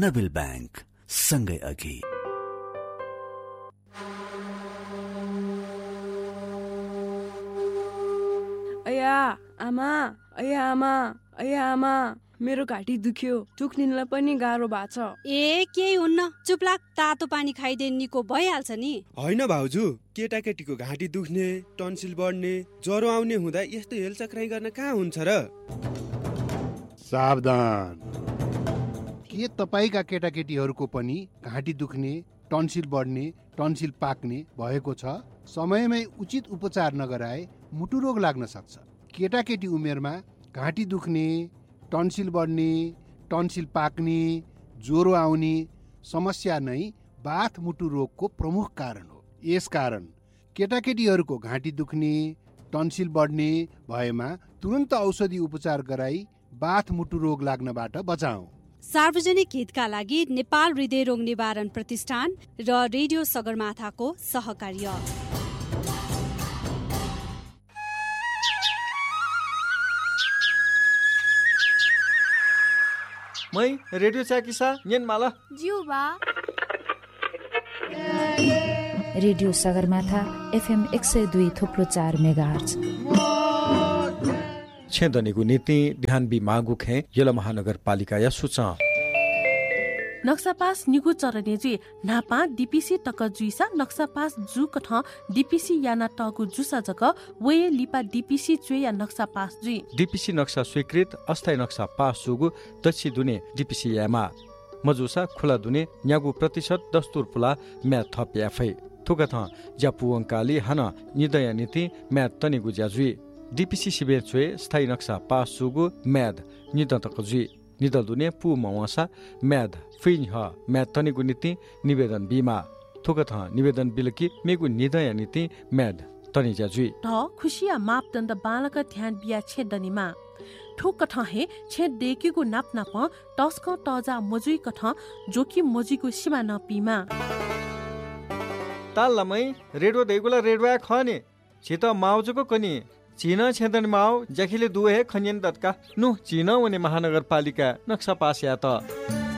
Nabil bank, सँगै अघि। अया आमा, मेरो घाँटी दुख्यो, टुक्निनलाई पनि गाह्रो भएको छ। केही हुन्न, चुपलाक, तातो पानी खाइदे निको भइहाल्छ नि। होइन भाउजू, केटाकेटीको घाँटी दुख्ने, टन्सिल बढ्ने, ज्वरो आउने हुँदा यस्तो हेलचक्राइ गर्न कहाँ हुन्छ र? सावधान, के तपाईँका केटाकेटीहरूको पनि घाँटी दुख्ने, टन्सिल बढ्ने, टन्सिल पाक्ने भएको छ? समयमै उचित उपचार नगराए मुटु रोग लाग्न सक्छ। केटाकेटी उमेरमा घाँटी दुख्ने, टन्सिल बढ्ने, टन्सिल पाक्ने, ज्वरो आउने समस्या नै बाथ मुटु रोगको प्रमुख कारण हो। यसकारण केटाकेटीहरूको घाँटी दुख्ने, टन्सिल बढ्ने भएमा तुरन्त औषधि उपचार गराई बाथ मुटु रोग लाग्नबाट बचाऊ। सार्वजनिक हितका लागि नेपाल हृदय रोग निवारण प्रतिष्ठान र रेडियो सगरमाथाको सहकार्य। मै रेडियो चाकिसा येन माला जिउबा रेडियो सगरमाथा FM 102.4 मेगाहर्ज छेदनीको नीति ध्यान बि मागु खे यला महानगरपालिका या सूचा नक्सा पास निगु चरनेजी नापा डीपीसी तक जुइसा नक्सा पास जु कठ डीपीसी याना टगु जुसा जक वे लिपा डीपीसी चुए या नक्सा पास जुइ डीपीसी नक्सा स्वीकृत अस्थायी नक्सा पास जुगु दक्षि दुने डीपीसी यामा मजुसा खुला दुने न्यागु प्रतिशत दस्तुर पुला म्या थप याफै थुका थ ज्यापु अंकाली हन निदय नीति म्या तनिगु ज्याजुइ डीपीसी शिविर चुए स्थायी नक्सा पास जुगु म्याद निद तक जुइ निदल दुने पु मवासा म्याद फिन ह म्याद तनिगु नीति निवेदन बिमा थुका थ निवेदन बिलकी मेगु निदय नीति म्याद तनि ज्याजुइ ढ खुशिया मापदण्ड बालक ध्यान बिया छेदनीमा ठोक कठ हे छे देकीगु नाप नाप टस्क टजा मजुई कठ जोखिम मजुईको सीमा नपीमा तालमै रेडो देगुला रेडवा खने छित माउजुको कनि चीन छेदन माउ जखिले दुहे खन्यन दत्का नु चीन वने महानगरपालिका नक्सा पास या त